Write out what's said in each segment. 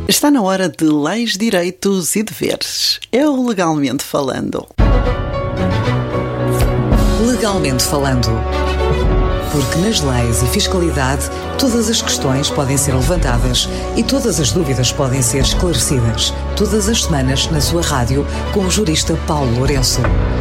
Está na hora de leis, direitos e deveres. É o Legalmente Falando. Legalmente Falando. Porque nas leis e fiscalidade, todas as questões podem ser levantadas e todas as dúvidas podem ser esclarecidas. Todas as semanas na sua rádio com o jurista Paulo Lourenço.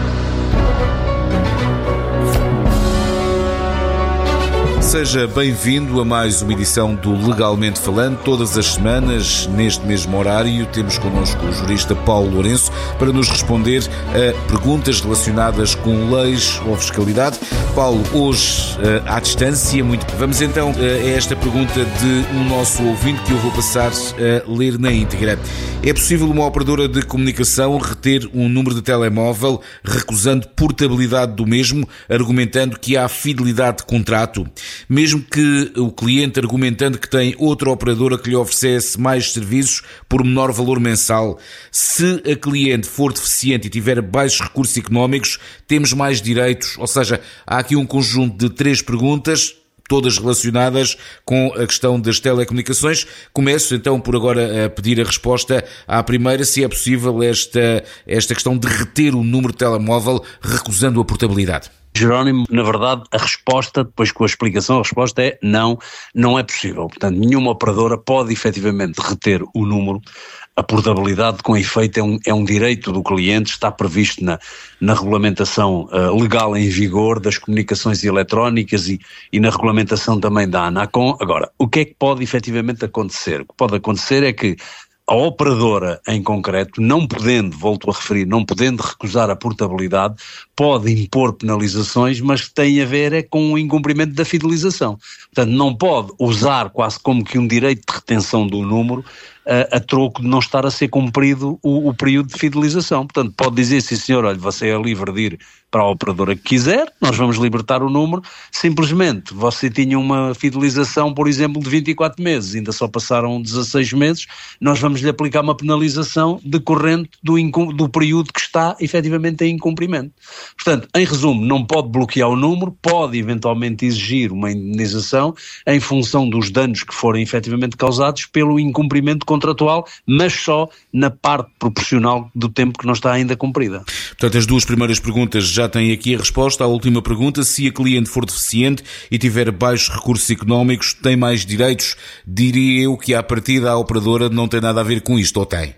Seja bem-vindo a mais uma edição do Legalmente Falando. Todas as semanas, neste mesmo horário, temos connosco o jurista Paulo Lourenço para nos responder a perguntas relacionadas com leis ou fiscalidade. Paulo, hoje, à distância, vamos então a esta pergunta de um nosso ouvinte que eu vou passar a ler na íntegra. É possível uma operadora de comunicação reter um número de telemóvel recusando portabilidade do mesmo, argumentando que há fidelidade de contrato? Mesmo que o cliente argumentando que tem outra operadora que lhe oferecesse mais serviços por menor valor mensal. Se a cliente for deficiente e tiver baixos recursos económicos, temos mais direitos? Ou seja, há aqui um conjunto de 3 perguntas, todas relacionadas com a questão das telecomunicações. Começo então por agora a pedir a resposta à primeira, se é possível esta questão de reter o número de telemóvel recusando a portabilidade. Jerónimo, na verdade, a resposta, depois com a explicação, a resposta é não, não é possível. Portanto, nenhuma operadora pode efetivamente reter o número. A portabilidade, com efeito, é um direito do cliente, está previsto na regulamentação legal em vigor das comunicações eletrónicas e na regulamentação também da ANACOM. Agora, o que é que pode efetivamente acontecer? O que pode acontecer é que a operadora em concreto, não podendo, volto a referir, não podendo recusar a portabilidade, pode impor penalizações, mas que tem a ver com o incumprimento da fidelização. Portanto, não pode usar quase como que um direito de retenção do número a troco de não estar a ser cumprido o período de fidelização. Portanto, pode dizer, sim senhor, olha, você é livre de ir para a operadora que quiser, nós vamos libertar o número, simplesmente você tinha uma fidelização, por exemplo, de 24 meses, ainda só passaram 16 meses, nós vamos lhe aplicar uma penalização decorrente do período que está efetivamente em incumprimento. Portanto, em resumo, não pode bloquear o número, pode eventualmente exigir uma indenização em função dos danos que forem efetivamente causados pelo incumprimento contratual, mas só na parte proporcional do tempo que não está ainda cumprida. Portanto, as 2 primeiras perguntas já têm aqui a resposta. À última pergunta, se a cliente for deficiente e tiver baixos recursos económicos, tem mais direitos? Diria eu que à partida a operadora não tem nada a ver com isto, ou tem?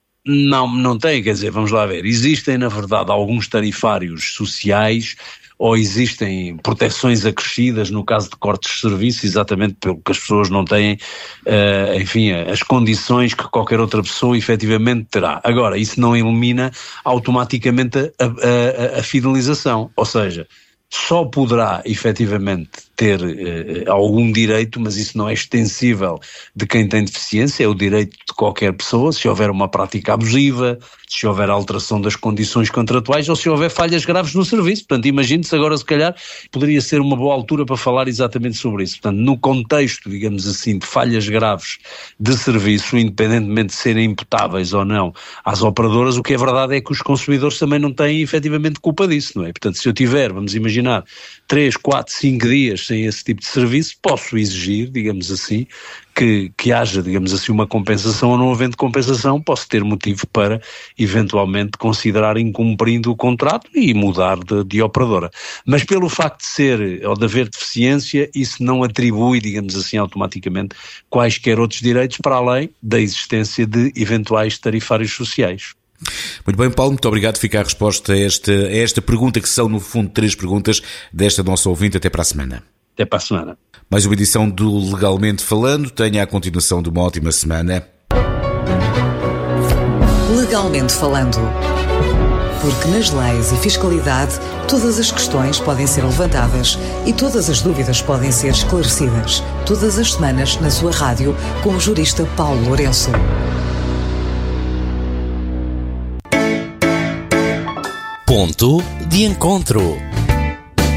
Não tem, quer dizer, vamos lá ver, existem na verdade alguns tarifários sociais ou existem proteções acrescidas no caso de cortes de serviço, exatamente pelo que as pessoas não têm, enfim, as condições que qualquer outra pessoa efetivamente terá. Agora, isso não elimina automaticamente a fidelização, ou seja, só poderá efetivamente ter algum direito, mas isso não é extensível de quem tem deficiência, é o direito de qualquer pessoa, se houver uma prática abusiva, se houver alteração das condições contratuais ou se houver falhas graves no serviço. Portanto, imagine-se agora, se calhar, poderia ser uma boa altura para falar exatamente sobre isso. Portanto, no contexto, digamos assim, de falhas graves de serviço, independentemente de serem imputáveis ou não às operadoras, o que é verdade é que os consumidores também não têm efetivamente culpa disso, não é? Portanto, se eu tiver, vamos imaginar, 3, 4, 5 dias sem esse tipo de serviço, posso exigir, digamos assim, que haja, digamos assim, uma compensação, ou não havendo compensação, posso ter motivo para, eventualmente, considerar incumprindo o contrato e mudar de operadora. Mas pelo facto de ser, ou de haver deficiência, isso não atribui, digamos assim, automaticamente, quaisquer outros direitos para além da existência de eventuais tarifários sociais. Muito bem, Paulo, muito obrigado. Fica a resposta a esta pergunta, que são, no fundo, 3 perguntas desta nossa ouvinte. Até para a semana. Até para a semana. Mais uma edição do Legalmente Falando. Tenha a continuação de uma ótima semana. Legalmente Falando. Porque nas leis e fiscalidade, todas as questões podem ser levantadas e todas as dúvidas podem ser esclarecidas. Todas as semanas na sua rádio com o jurista Paulo Lourenço. Ponto de encontro.